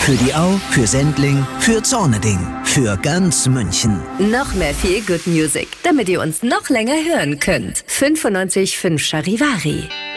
Für die Au, für Sendling, für Zorneding, für ganz München. Noch mehr Feel Good Music, damit ihr uns noch länger hören könnt. 95.5 Charivari.